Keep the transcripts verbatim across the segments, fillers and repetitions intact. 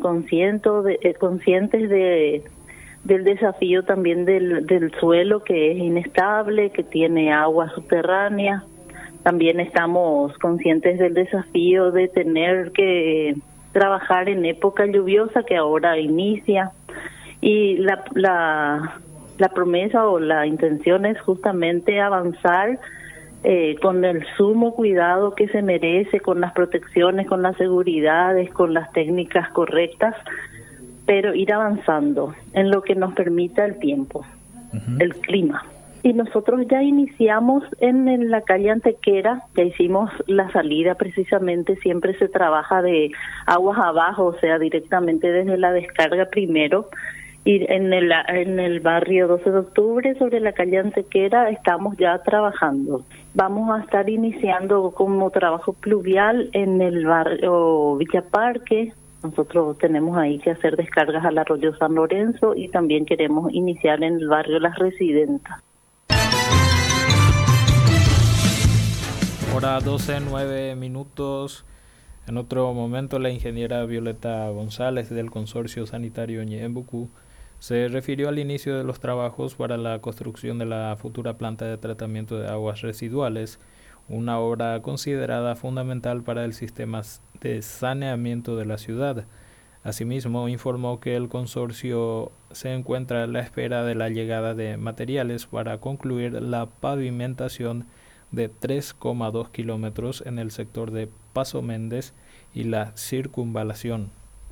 conscientes de, eh, conscientes de del desafío también del, del suelo, que es inestable, que tiene agua subterránea. También estamos conscientes del desafío de tener que trabajar en época lluviosa, que ahora inicia. Y la, la, la promesa o la intención es justamente avanzar eh, con el sumo cuidado que se merece, con las protecciones, con las seguridades, con las técnicas correctas, pero ir avanzando en lo que nos permita el tiempo, uh-huh. el clima. Y nosotros ya iniciamos en, en la calle Antequera, ya hicimos la salida precisamente, siempre se trabaja de aguas abajo, o sea, directamente desde la descarga primero. Y en el, en el barrio doce de octubre, sobre la calle Antequera, estamos ya trabajando. Vamos a estar iniciando como trabajo pluvial en el barrio Villa Parque. Nosotros tenemos ahí que hacer descargas al arroyo San Lorenzo y también queremos iniciar en el barrio Las Residentas. Hora doce, nueve minutos. En otro momento, la ingeniera Violeta González del Consorcio Sanitario Ñeembucú se refirió al inicio de los trabajos para la construcción de la futura planta de tratamiento de aguas residuales, una obra considerada fundamental para el sistema de saneamiento de la ciudad. Asimismo, informó que el consorcio se encuentra a la espera de la llegada de materiales para concluir la pavimentación de tres coma dos kilómetros en el sector de Paso Méndez y la circunvalación.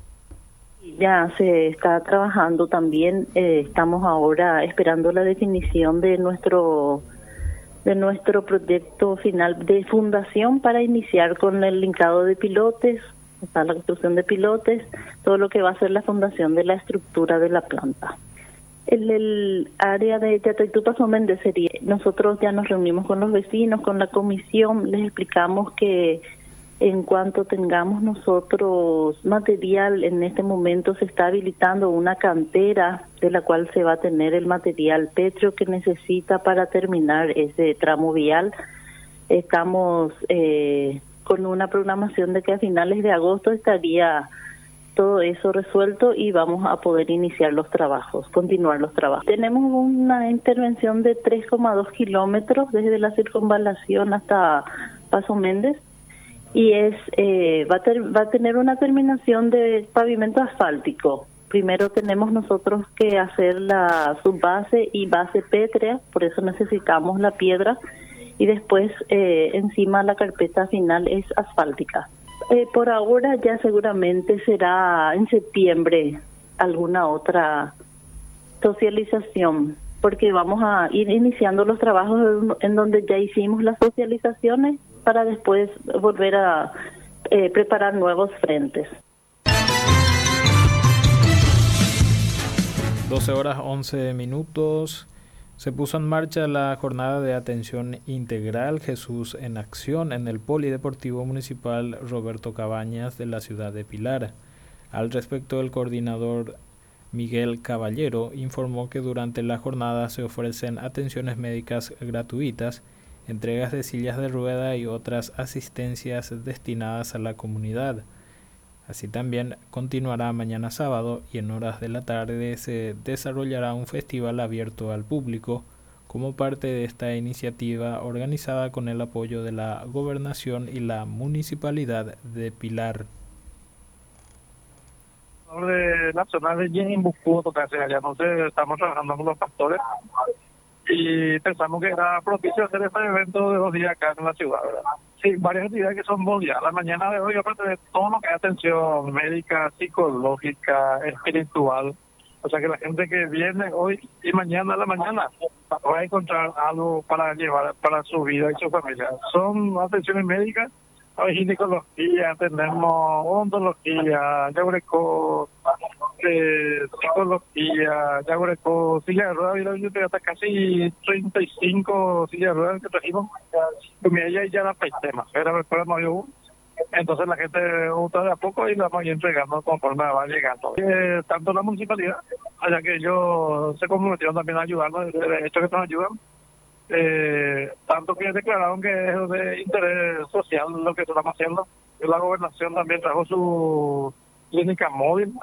Ya se está trabajando también, eh, estamos ahora esperando la definición de nuestro de nuestro proyecto final de fundación para iniciar con el linkado de pilotes, o sea, la construcción de pilotes, todo lo que va a ser la fundación de la estructura de la planta. En el área de Yataitú Paso Méndez sería, nosotros ya nos reunimos con los vecinos, con la comisión, les explicamos que en cuanto tengamos nosotros material, en este momento se está habilitando una cantera de la cual se va a tener el material pétreo que necesita para terminar ese tramo vial. Estamos eh, con una programación de que a finales de agosto estaría todo eso resuelto y vamos a poder iniciar los trabajos, continuar los trabajos. Tenemos una intervención de tres coma dos kilómetros desde la circunvalación hasta Paso Méndez. Y es eh, va, a ter, va a tener una terminación de pavimento asfáltico. Primero tenemos nosotros que hacer la subbase y base pétrea, por eso necesitamos la piedra, y después eh, encima la carpeta final es asfáltica. Eh, por ahora ya seguramente será en septiembre alguna otra socialización, porque vamos a ir iniciando los trabajos en donde ya hicimos las socializaciones para después volver a eh, preparar nuevos frentes. doce horas once minutos. Se puso en marcha la jornada de atención integral Jesús en Acción en el Polideportivo Municipal Roberto Cabañas de la ciudad de Pilar. Al respecto, el coordinador Miguel Caballero informó que durante la jornada se ofrecen atenciones médicas gratuitas, entregas de sillas de rueda y otras asistencias destinadas a la comunidad. Así también continuará mañana sábado y en horas de la tarde se desarrollará un festival abierto al público como parte de esta iniciativa organizada con el apoyo de la Gobernación y la Municipalidad de Pilar. De nacional de Ñeembucú, allá no sé, estamos trabajando con los pastores y pensamos que era propicio hacer este evento de dos días acá en la ciudad, ¿verdad? Sí, varias actividades que son dos días. La mañana de hoy, aparte de todo lo que es atención médica, psicológica, espiritual, o sea que la gente que viene hoy y mañana a la mañana va a encontrar algo para llevar para su vida y su familia. Son atenciones médicas, hay ginecología, tenemos odontología, yagureco, eh, psicología, yagureco, silla de ruedas, yo tengo hasta casi treinta y cinco sillas de ruedas que trajimos, comida ya ya la paistema, era el programa de uno. Entonces la gente gusta de a poco y la vamos a ir entregando conforme va llegando. Eh, tanto la municipalidad, allá que ellos se comprometieron también a ayudarnos, de hecho que nos ayudan, eh, tanto que declararon que es de interés social lo que estamos haciendo. La gobernación también trajo su clínica móvil